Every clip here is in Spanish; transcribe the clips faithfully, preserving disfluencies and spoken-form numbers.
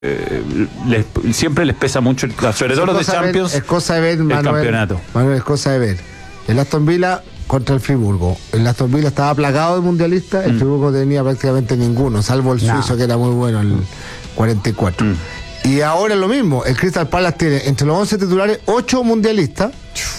Eh, les, siempre les pesa mucho, el, sobre todo los de Champions, ver, es cosa de ver, el Manuel, campeonato. Manuel, es cosa de ver. El Aston Villa contra el Friburgo. El Aston Villa estaba plagado de mundialistas, el mm. Friburgo tenía prácticamente ninguno, salvo el no. suizo, que era muy bueno, el cuarenta y cuatro. Mm. Y ahora es lo mismo, el Crystal Palace tiene entre los once titulares ocho mundialistas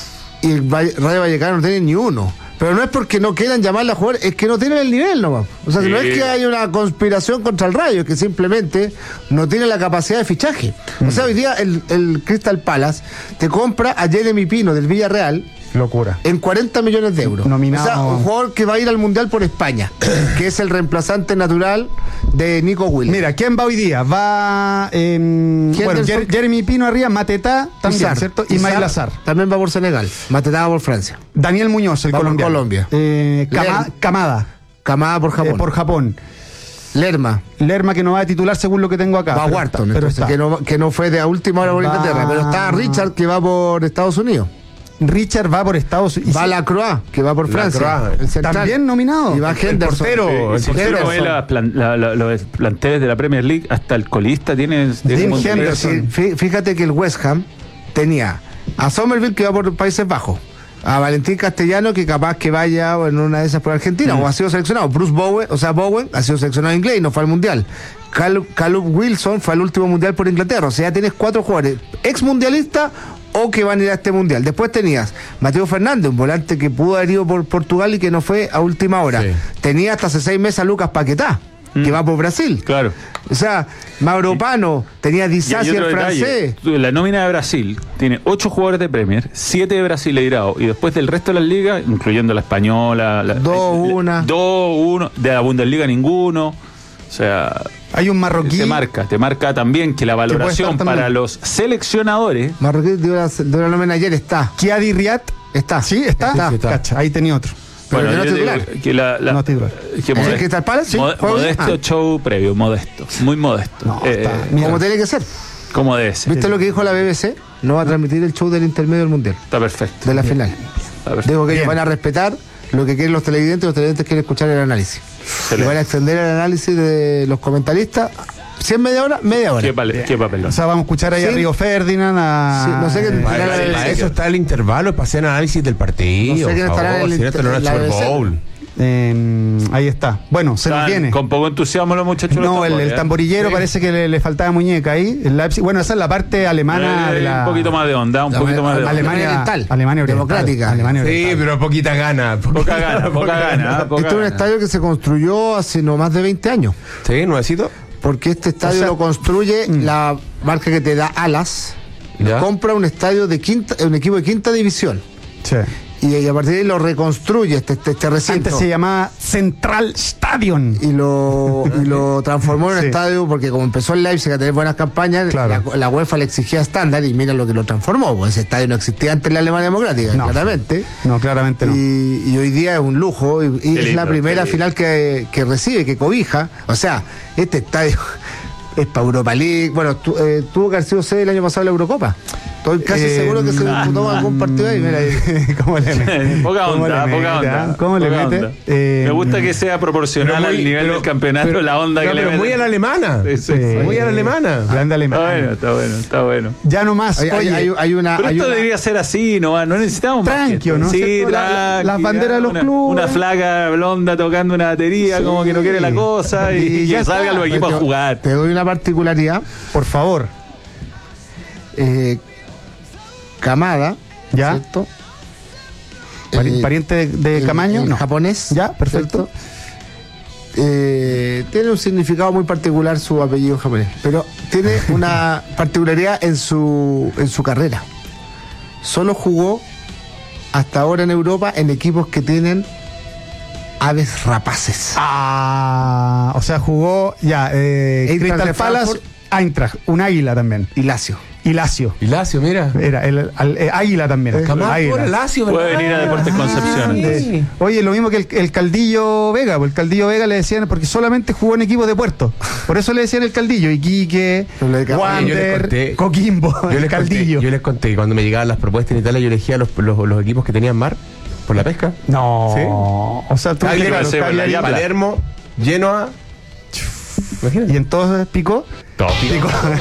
y el Rayo Vallecano no tiene ni uno. Pero no es porque no quieran llamarle a jugar, es que no tienen el nivel nomás. O sea, sí. no es que haya una conspiración contra el Rayo, es que simplemente no tiene la capacidad de fichaje. Mm. O sea, hoy día el, el Crystal Palace te compra a Jeremy Pino del Villarreal. Locura. En cuarenta millones de euros. Nominado. O sea, un jugador que va a ir al Mundial por España, que es el reemplazante natural de Nico Williams. Mira, ¿quién va hoy día? Va eh, bueno, Jer- Jeremy Pino arriba, Matetá también, Izar, ¿cierto? Y Ismail Azar. También va por Senegal. Matetá va por Francia. Daniel Muñoz, el va colombiano. Por Colombia. Eh, Cama- Camada. Camada por Japón. Eh, por Japón. Lerma. Lerma, que no va a titular según lo que tengo acá. Va a Wharton, pero entonces, que, no, que no fue de a última hora por va... Inglaterra. Pero está Richard, que va por Estados Unidos. Richard va por Estados Unidos. Va Lacroix, que va por Francia. También nominado. Y va Henderson. El portero. Si usted ve la plan, la, la, los planteles de la Premier League, hasta el colista tiene... Dean Henderson. Fíjate que el West Ham tenía a Somerville, que va por Países Bajos, a Valentín Castellano, que capaz que vaya en una de esas por Argentina, mm. o ha sido seleccionado. Bruce Bowen, o sea, Bowen ha sido seleccionado en inglés y no fue al Mundial. Calum, Calum Wilson fue al último Mundial por Inglaterra. O sea, ya tienes cuatro jugadores ex mundialistas o que van a ir a este Mundial. Después tenías Mateo Fernández, un volante que pudo haber ido por Portugal y que no fue a última hora. Sí. Tenía hasta hace seis meses a Lucas Paquetá, mm. que va por Brasil. Claro. O sea, Mauro Pano, tenía Disasi, el francés. La nómina de Brasil tiene ocho jugadores de Premier, siete de Brasileirao, y después del resto de las ligas, incluyendo la española, la, dos, una. Dos, uno, de la Bundesliga ninguno. O sea, hay un marroquí. Te marca, te marca también que la valoración que para los seleccionadores. Marroquí de una, de una nómina ayer está. Kiadi Riad está. Sí, está. está. Sí, está. Cacha, ahí tenía otro. Pero bueno, que no titular. Que la, la, no titular. Que modesto, que está el Palace, sí, mod, modesto ah. show previo, modesto, muy modesto. No, eh, como tiene que ser. Como debe ser. ¿Viste lo que dijo la B B C? No va a transmitir el show del intermedio del Mundial. Está perfecto. De la final. Digo que ellos van a respetar lo que quieren los televidentes, los televidentes quieren escuchar el análisis. Y van a extender el análisis de los comentaristas. Si es media hora, media hora. Qué, pale, qué papelón. O sea, vamos a escuchar ahí sí. a Río Ferdinand, a... Sí, no sé qué... Para, para, para eso está el intervalo, para hacer análisis del partido. No sé quién estará en el inter... no Super Bowl. Eh, ahí está. Bueno, se nos viene. Con poco entusiasmo los muchachos. No, los el, el tamborillero sí. parece que le, le faltaba muñeca ahí. El Leipzig, bueno, esa es la parte alemana. Eh, de la, un poquito más de onda, un la, poquito más de onda. Alemania oriental. Alemania oriental. Democrática. Alemania oriental. Sí, pero poquita gana. Poca, poca gana, poca gana. Este es un estadio que se construyó hace no más de veinte años. Sí, nuevecito. Porque este estadio o sea, lo construye mm. la marca que te da alas. ¿Ya? Compra un estadio de quinta, un equipo de quinta división. Sí. Y a partir de ahí lo reconstruye este, este, este recinto. Antes se llamaba Central Stadion. Y lo, y lo transformó en un sí. estadio, porque como empezó el Leipzig a tener buenas campañas, claro. la, la UEFA le exigía estándar y mira lo que lo transformó. Pues ese estadio no existía antes en la Alemania Democrática, no, claramente. No, claramente no. Y, y hoy día es un lujo, y, y es lindo, la primera final que, que recibe, que cobija. O sea, este estadio es para Europa League. Bueno, tu, eh, tuvo que haber sido sede el año pasado de la Eurocopa. Estoy casi eh, seguro que se disputó nah, algún partido ahí. Mira ahí. ¿Cómo le mete? Poca onda, poca onda. ¿Cómo le mete? Eh, Me gusta que sea proporcional muy, al nivel pero, del campeonato, pero, la onda pero, que pero le mete. Muy a la alemana. Sí, sí, sí. Muy a la alemana. Grande alemana. Está bueno, está bueno, está bueno. Ya no más. Hay, Oye, hay, hay una, pero hay esto una... debería ser así, no, no necesitamos más. Tranquilo, ¿no? Sí, la, las banderas de los una, clubes. Una flaca blonda tocando una batería, sí. como que no quiere la cosa, y, y que salgan los equipos a jugar. Te doy una particularidad. Por favor. Eh. Camada, ¿ya? ¿cierto? Pari- eh, ¿Pariente de, de el, Camaño? El no. japonés. Ya, perfecto. Eh, tiene un significado muy particular su apellido japonés, pero tiene una particularidad en su, en su carrera. Solo jugó hasta ahora en Europa en equipos que tienen aves rapaces. Ah, o sea, jugó ya eh, Crystal Palace, Eintracht, un águila también. Y Lazio. Y Lazio. Y Lazio, mira. Era el, el, el, el águila también. Eh, águila. Lazio, puede venir a Deportes Concepción. Sí. Oye, lo mismo que el, el Caldillo Vega, pues el Caldillo Vega le decían, porque solamente jugó en equipos de Puerto. Por eso le decían el Caldillo. Iquique, Wander, Coquimbo, yo el les Caldillo. Conté, yo les conté que cuando me llegaban las propuestas en Italia, yo elegía los, los, los equipos que tenían mar por la pesca. No. ¿Sí? O sea, tú Cagliari, claro, Palermo, Genoa. Imagínate. Y en todos picó. Todo picó. Picó.